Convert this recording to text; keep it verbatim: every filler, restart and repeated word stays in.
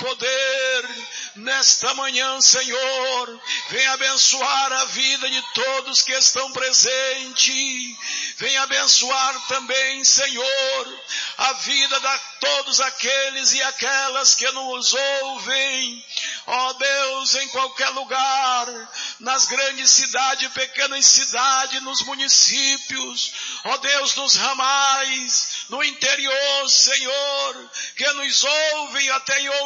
poder nesta manhã, Senhor. Vem abençoar a vida de todos que estão presentes. Vem abençoar também, Senhor, a vida de todos aqueles e aquelas que nos ouvem. Ó Deus, em qualquer lugar, nas grandes cidades, pequenas cidades, nos municípios, ó Deus, nos ramais, no interior, Senhor, que nos ouvem até em